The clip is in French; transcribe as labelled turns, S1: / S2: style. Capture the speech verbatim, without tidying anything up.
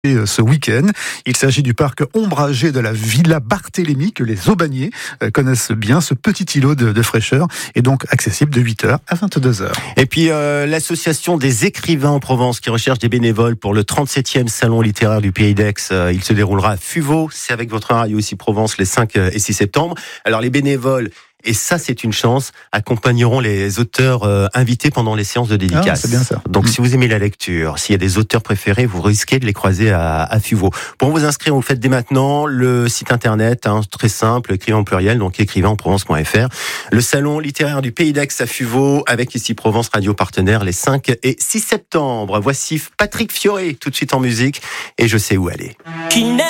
S1: ce week-end. Il s'agit du parc ombragé de la Villa Barthélemy que les Aubagniers connaissent bien. Ce petit îlot de, de fraîcheur est donc accessible de huit heures à vingt-deux heures.
S2: Et puis euh, l'association des écrivains en Provence qui recherche des bénévoles pour le trente-septième salon littéraire du Pays d'Aix. Euh, il se déroulera à Fuveau. C'est avec votre radio ici Provence les cinq et six septembre. Alors les bénévoles, et ça c'est une chance, accompagneront les auteurs euh, invités pendant les séances de dédicace.
S1: Ah, c'est bien ça.
S2: Donc
S1: mmh.
S2: si vous aimez la lecture, s'il y a des auteurs préférés, vous risquez de les croiser à, à Fuveau. Pour vous inscrire, vous le faites dès maintenant. Le site internet, hein, très simple, écrivain en pluriel, donc écrivain en provence point f r. Le salon littéraire du Pays d'Aix à Fuveau, avec ici Provence Radio Partenaire les cinq et six septembre. Voici Patrick Fioré, tout de suite en musique, et je sais où aller.